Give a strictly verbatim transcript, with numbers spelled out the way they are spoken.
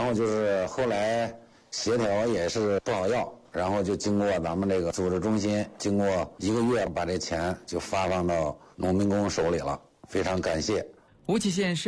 后就是后来协调也是不好要，然后就经过咱们这个组织中心，经过一个月把这钱就发放到农民工手里了，非常感谢。 吴起县